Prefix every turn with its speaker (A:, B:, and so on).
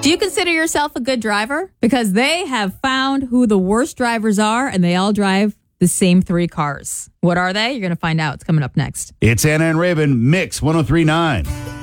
A: Do you consider yourself a good driver? Because they have found who the worst drivers are, and they all drive the same 3 cars. What are they? You're going to find out. It's coming up next.
B: It's Anna and Raven, Mix 103.9.